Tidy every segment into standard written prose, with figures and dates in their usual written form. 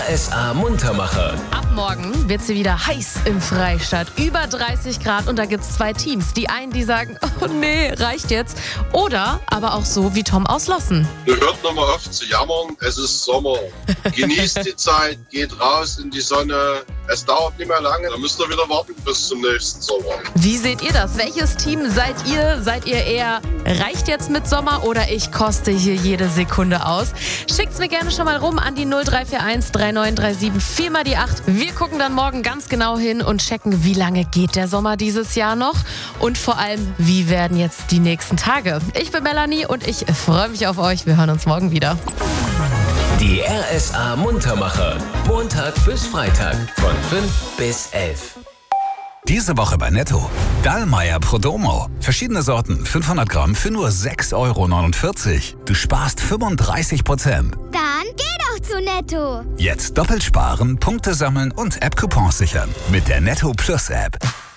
RSA Muntermacher. Ab morgen wird sie wieder heiß im Freistaat. Über 30 Grad und da gibt es zwei Teams. Die einen, die sagen, oh nee, reicht jetzt. Oder aber auch so wie Tom aus Lossen. Hört nochmal auf zu jammern, es ist Sommer. Genießt die Zeit, geht raus in die Sonne. Es dauert nicht mehr lange, dann müsst ihr wieder warten bis zum nächsten Sommer. Wie seht ihr das? Welches Team seid ihr? Seid ihr eher, reicht jetzt mit Sommer oder ich koste hier jede Sekunde aus? Schickt's mir gerne schon mal rum an die 0341 3937 4 mal die 8. Wir gucken dann morgen ganz genau hin und checken, wie lange geht der Sommer dieses Jahr noch und vor allem, wie werden jetzt die nächsten Tage. Ich bin Melanie und ich freue mich auf euch. Wir hören uns morgen wieder. Die RSA Muntermacher. Montag bis Freitag von 5 bis 11. Diese Woche bei Netto. Dallmayr Prodomo. Verschiedene Sorten, 500 Gramm für nur 6,49 €. Du sparst 35%. Dann geh doch zu Netto. Jetzt doppelt sparen, Punkte sammeln und App-Coupons sichern. Mit der Netto Plus App.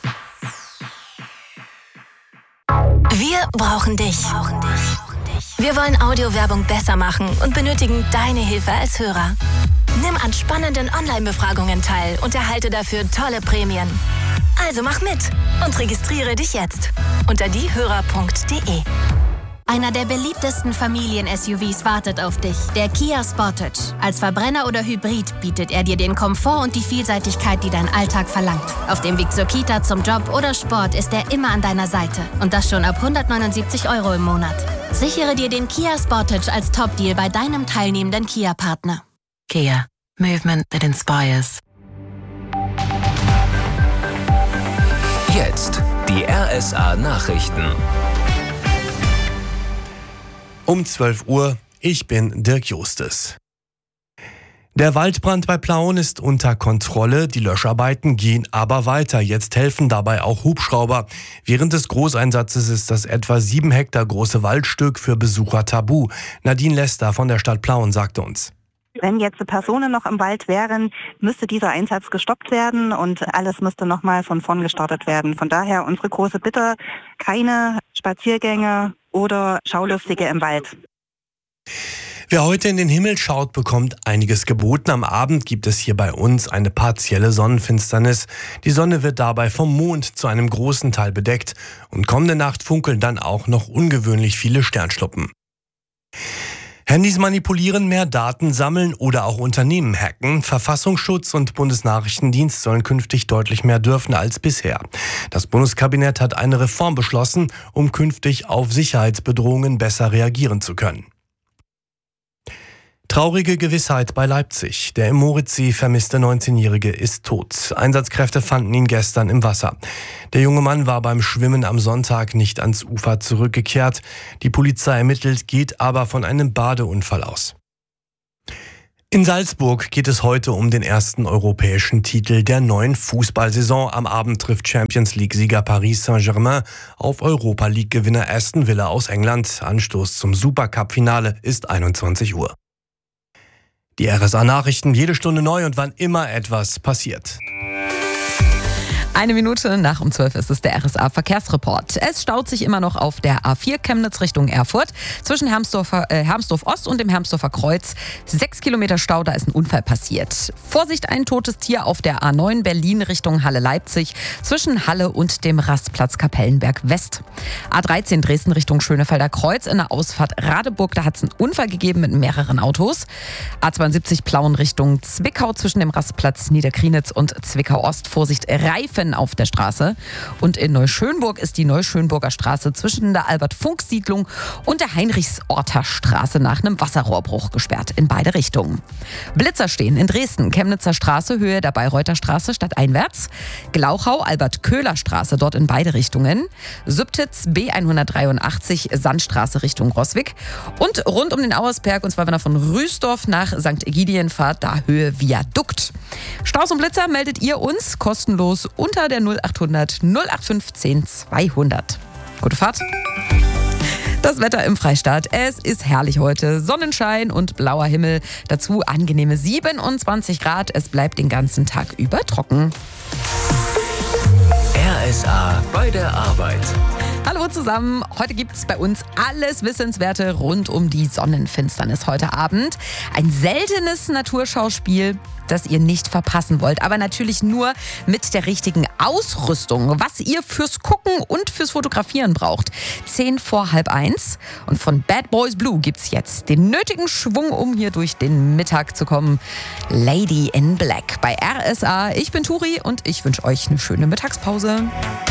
Wir brauchen dich. Wir wollen Audiowerbung besser machen und benötigen deine Hilfe als Hörer. Nimm an spannenden Online-Befragungen teil und erhalte dafür tolle Prämien. Also mach mit und registriere dich jetzt unter diehörer.de. Einer der beliebtesten Familien-SUVs wartet auf dich, der Kia Sportage. Als Verbrenner oder Hybrid bietet er dir den Komfort und die Vielseitigkeit, die dein Alltag verlangt. Auf dem Weg zur Kita, zum Job oder Sport ist er immer an deiner Seite. Und das schon ab 179 € im Monat. Sichere dir den Kia Sportage als Top-Deal bei deinem teilnehmenden Kia-Partner. Kia. Movement that inspires. Jetzt die RSA Nachrichten. Um 12 Uhr, ich bin Dirk Justes. Der Waldbrand bei Plauen ist unter Kontrolle, die Löscharbeiten gehen aber weiter. Jetzt helfen dabei auch Hubschrauber. Während des Großeinsatzes ist das etwa 7 Hektar große Waldstück für Besucher tabu. Nadine Lester von der Stadt Plauen sagte uns. Wenn jetzt Personen noch im Wald wären, müsste dieser Einsatz gestoppt werden und alles müsste nochmal von vorn gestartet werden. Von daher unsere große Bitte, keine Spaziergänge oder Schaulustige im Wald. Wer heute in den Himmel schaut, bekommt einiges geboten. Am Abend gibt es hier bei uns eine partielle Sonnenfinsternis. Die Sonne wird dabei vom Mond zu einem großen Teil bedeckt und kommende Nacht funkeln dann auch noch ungewöhnlich viele Sternschnuppen. Handys manipulieren, mehr Daten sammeln oder auch Unternehmen hacken. Verfassungsschutz und Bundesnachrichtendienst sollen künftig deutlich mehr dürfen als bisher. Das Bundeskabinett hat eine Reform beschlossen, um künftig auf Sicherheitsbedrohungen besser reagieren zu können. Traurige Gewissheit bei Leipzig. Der im Moritzsee vermisste 19-Jährige ist tot. Einsatzkräfte fanden ihn gestern im Wasser. Der junge Mann war beim Schwimmen am Sonntag nicht ans Ufer zurückgekehrt. Die Polizei ermittelt, geht aber von einem Badeunfall aus. In Salzburg geht es heute um den ersten europäischen Titel der neuen Fußballsaison. Am Abend trifft Champions-League-Sieger Paris Saint-Germain auf Europa-League-Gewinner Aston Villa aus England. Anstoß zum Supercup-Finale ist 21 Uhr. Die RSA-Nachrichten jede Stunde neu und wann immer etwas passiert. 1 Minute nach um 12 ist es der RSA-Verkehrsreport. Es staut sich immer noch auf der A4 Chemnitz Richtung Erfurt zwischen Hermsdorf Ost und dem Hermsdorfer Kreuz. 6 Kilometer Stau, da ist ein Unfall passiert. Vorsicht, ein totes Tier auf der A9 Berlin Richtung Halle-Leipzig zwischen Halle und dem Rastplatz Kapellenberg West. A13 Dresden Richtung Schönefelder Kreuz in der Ausfahrt Radeburg, da hat es einen Unfall gegeben mit mehreren Autos. A72 Plauen Richtung Zwickau zwischen dem Rastplatz Niederkrienitz und Zwickau Ost. Vorsicht, Reifen auf der Straße. Und in Neuschönburg ist die Neuschönburger Straße zwischen der Albert-Funk-Siedlung und der Heinrichsorter Straße nach einem Wasserrohrbruch gesperrt in beide Richtungen. Blitzer stehen in Dresden, Chemnitzer Straße, Höhe der Bayreuther Straße stadteinwärts. Glauchau, Albert-Köhler Straße, dort in beide Richtungen. Sübtitz, B183, Sandstraße Richtung Roswig. Und rund um den Auersberg, und zwar wenn er von Rüstorf nach St. Ägidien fahrt, da Höhe Viadukt. Staus und Blitzer meldet ihr uns kostenlos unter der 0800 0815 200. Gute Fahrt. Das Wetter im Freistaat. Es ist herrlich heute. Sonnenschein und blauer Himmel. Dazu angenehme 27 Grad. Es bleibt den ganzen Tag über trocken. RSA bei der Arbeit. Hallo zusammen. Heute gibt es bei uns alles Wissenswerte rund um die Sonnenfinsternis heute Abend. Ein seltenes Naturschauspiel, das ihr nicht verpassen wollt. Aber natürlich nur mit der richtigen Ausrüstung. Was ihr fürs Gucken und fürs Fotografieren braucht. 1:10. Und von Bad Boys Blue gibt's jetzt den nötigen Schwung, um hier durch den Mittag zu kommen. Lady in Black bei RSA. Ich bin Turi und ich wünsche euch eine schöne Mittagspause.